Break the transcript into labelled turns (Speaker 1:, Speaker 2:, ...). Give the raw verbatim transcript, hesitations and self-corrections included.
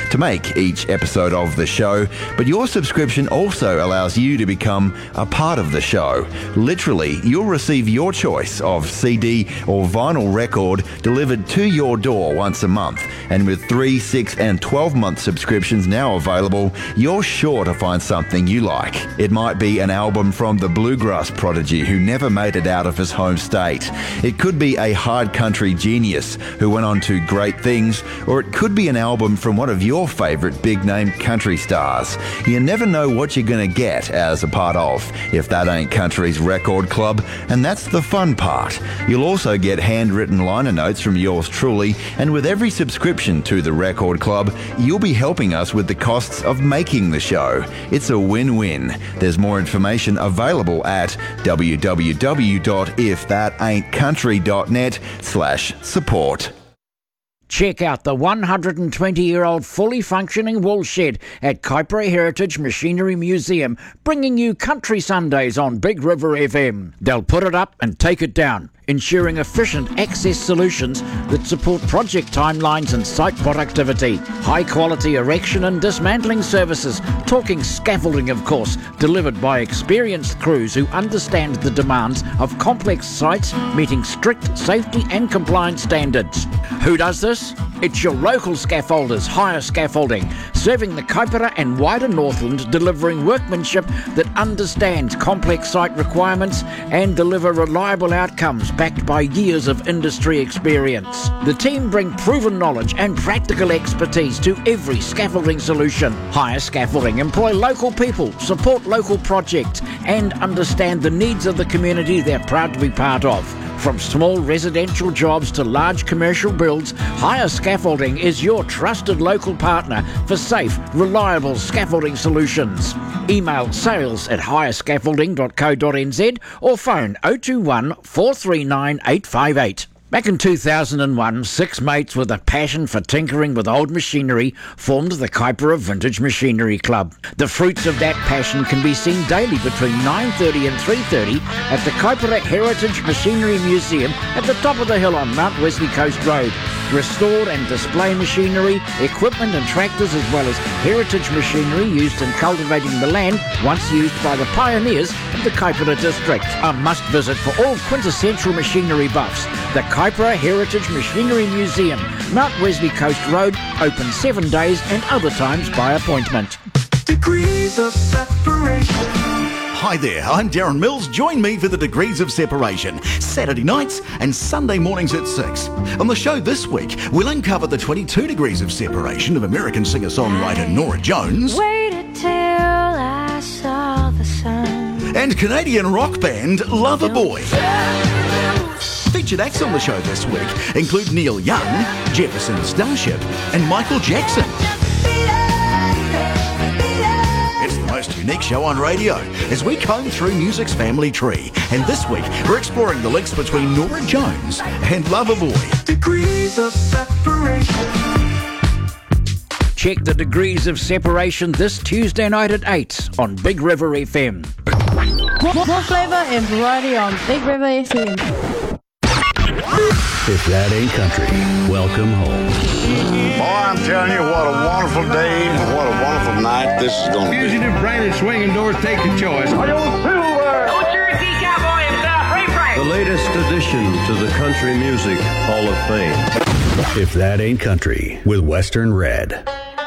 Speaker 1: to make each episode of the show, but your subscription also allows you to become a part of the show. Literally, you'll receive your choice of C D or vinyl record delivered to your door once a month. And with three, six, and twelve month subscriptions now available, you're sure to find something you like. It might be an album from the bluegrass prodigy who never made it out of his home state. It could be a hard country genius who went on to great things, or it could be an album from one of your favourite big-name country stars. You never know what you're going to get as a part of If That Ain't Country's record club, and that's the fun part. You'll also get handwritten liner notes from yours truly, and with every subscription to the record club, you'll be helping us with the costs of making the show. It's a win-win. There's more information available at w w w dot if that ain't country dot net slash support.
Speaker 2: Check out the one hundred twenty year old fully functioning wool shed at Kaipara Heritage Machinery Museum, bringing you Country Sundays on Big River F M. They'll put it up and take it down, ensuring efficient access solutions that support project timelines and site productivity. High quality erection and dismantling services, talking scaffolding of course, delivered by experienced crews who understand the demands of complex sites meeting strict safety and compliance standards. Who does this? It's your local scaffolders, Hire Scaffolding, serving the Kaipara and wider Northland, delivering workmanship that understands complex site requirements and deliver reliable outcomes backed by years of industry experience. The team bring proven knowledge and practical expertise to every scaffolding solution. Hire Scaffolding employ local people, support local projects, and understand the needs of the community they're proud to be part of. From small residential jobs to large commercial builds, Hire Scaffolding is your trusted local partner for safe, reliable scaffolding solutions. Email sales at hire scaffolding dot co dot n z or phone oh two one, four three nine, eight five eight. Back in two thousand one, six mates with a passion for tinkering with old machinery formed the Kaipara Vintage Machinery Club. The fruits of that passion can be seen daily between nine thirty and three thirty at the Kaipara Heritage Machinery Museum at the top of the hill on Mount Wesley Coast Road. Restored and display machinery, equipment and tractors, as well as heritage machinery used in cultivating the land once used by the pioneers of the Kaipara district. A must visit for all quintessential machinery buffs. The Kaipara Heritage Machinery Museum, Mount Wesley Coast Road, open seven days and other times by appointment.
Speaker 3: Degrees of Separation.
Speaker 4: Hi there, I'm Darren Mills. Join me for the Degrees of Separation, Saturday nights and Sunday mornings at six. On the show this week, we'll uncover the twenty-two degrees of separation of American singer-songwriter Norah Jones.
Speaker 5: Waited till I saw the sun.
Speaker 4: And Canadian rock band Loverboy. Featured acts on the show this week include Neil Young, Jefferson Starship, and Michael Jackson. It's the most unique show on radio as we comb through music's family tree. And this week, we're exploring the links between Norah Jones and Loverboy.
Speaker 3: Degrees of Separation.
Speaker 2: Check the Degrees of Separation this Tuesday night at eight on Big River F M.
Speaker 6: More, more flavour and variety on Big River F M.
Speaker 7: If that ain't country, welcome home.
Speaker 8: Boy, I'm telling you, what a wonderful day, what a wonderful night this is going to be.
Speaker 9: Fugitive, branded, swinging doors, take your choice.
Speaker 10: Old Cherokee Cowboy himself, Ray Frank.
Speaker 7: The latest addition to the Country Music Hall of Fame. If That Ain't Country with Western Red.